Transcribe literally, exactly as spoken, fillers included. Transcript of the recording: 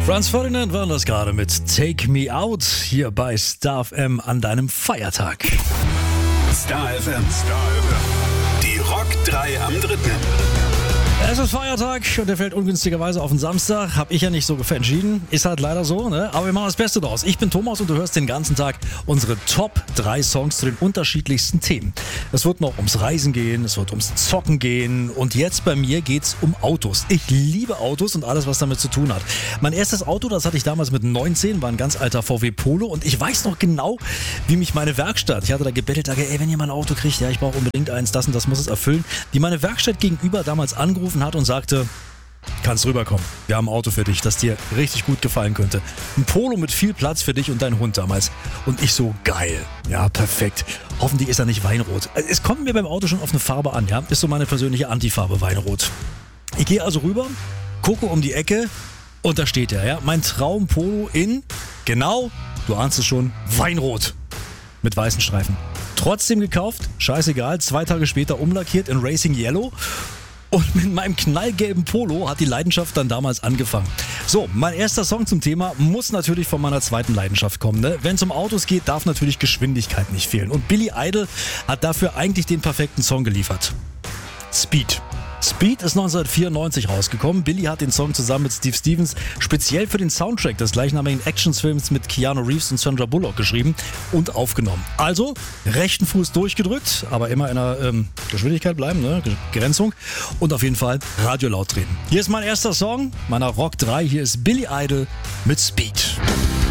Franz Ferdinand war das gerade mit Take Me Out hier bei Star F M an deinem Feiertag. Star F M. Star F M. Die Rock drei am dritten. Es ist Feiertag und der fällt ungünstigerweise auf den Samstag. Hab ich ja nicht so entschieden. Ist halt leider so, ne? Aber wir machen das Beste draus. Ich bin Thomas und du hörst den ganzen Tag unsere Top drei Songs zu den unterschiedlichsten Themen. Es wird noch ums Reisen gehen, es wird ums Zocken gehen und jetzt bei mir geht's um Autos. Ich liebe Autos und alles, was damit zu tun hat. Mein erstes Auto, das hatte ich damals mit neunzehn, war ein ganz alter V W Polo und ich weiß noch genau, wie mich meine Werkstatt, ich hatte da gebettelt, sage, ey, wenn ihr mal ein Auto kriegt, ja, ich brauche unbedingt eins, das und das muss es erfüllen, die meine Werkstatt gegenüber damals angerufen hat und sagte, kannst rüberkommen, wir haben ein Auto für dich, das dir richtig gut gefallen könnte. Ein Polo mit viel Platz für dich und deinen Hund damals. Und ich so, geil, ja, perfekt. Hoffentlich ist er nicht Weinrot. Es kommt mir beim Auto schon auf eine Farbe an, ja, ist so meine persönliche Antifarbe, Weinrot. Ich gehe also rüber, gucke um die Ecke und da steht er, ja, mein Traum-Polo in, genau, du ahnst es schon, Weinrot. Mit weißen Streifen. Trotzdem gekauft, scheißegal, zwei Tage später umlackiert in Racing Yellow. Und mit meinem knallgelben Polo hat die Leidenschaft dann damals angefangen. So, mein erster Song zum Thema muss natürlich von meiner zweiten Leidenschaft kommen. Ne? Wenn es um Autos geht, darf natürlich Geschwindigkeit nicht fehlen. Und Billy Idol hat dafür eigentlich den perfekten Song geliefert. Speed. Speed ist neunzehnhundertvierundneunzig rausgekommen. Billy hat den Song zusammen mit Steve Stevens speziell für den Soundtrack des gleichnamigen Actionfilms mit Keanu Reeves und Sandra Bullock geschrieben und aufgenommen. Also, rechten Fuß durchgedrückt, aber immer in einer ähm, Geschwindigkeit bleiben, ne? Grenzung. Und auf jeden Fall Radio laut drehen. Hier ist mein erster Song meiner Rock drei. Hier ist Billy Idol mit Speed.